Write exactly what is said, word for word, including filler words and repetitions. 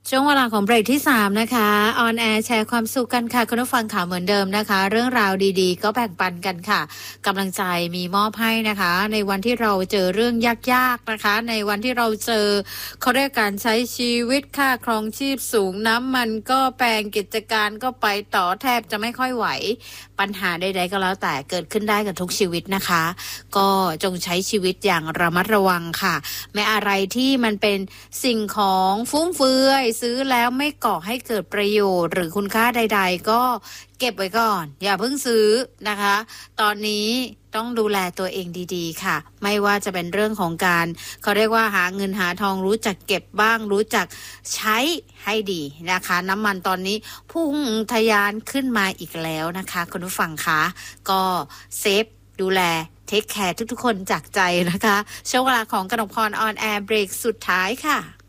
ช่วงเวลาของเบรกที่สามนะคะออนแอร์แชร์ความสุขกันค่ะคุณผู้ฟังค่ะเหมือนเดิมนะคะเรื่องราวดีๆก็แบ่งปันกันค่ะกำลังใจมีมอบให้นะคะในวันที่เราเจอเรื่องยากๆนะคะในวันที่เราเจอเขาเรียกการใช้ชีวิตค่าครองชีพสูงน้ำมันก็แพงกิจการก็ไปต่อแทบจะไม่ค่อยไหวปัญหาใดๆก็แล้วแต่เกิดขึ้นได้กับทุกชีวิตนะคะก็จงใช้ชีวิตอย่างระมัดระวังค่ะไม่อะไรที่มันเป็นสิ่งของฟุ่มเฟือยซื้อแล้วไม่ก่อให้เกิดประโยชน์หรือคุณค่าใดๆก็เก็บไว้ก่อนอย่าเพิ่งซื้อนะคะตอนนี้ต้องดูแลตัวเองดีๆค่ะไม่ว่าจะเป็นเรื่องของการเขาเรียกว่าหาเงินหาทองรู้จักเก็บบ้างรู้จักใช้ให้ดีนะคะน้ำมันตอนนี้พุ่งทะยานขึ้นมาอีกแล้วนะคะคุณผู้ฟังคะก็เซฟดูแลเทคแคร์ทุกๆคนจากใจนะคะช่วงเวลาของกนกพรออนแอร์เบรกสุดท้ายค่ะ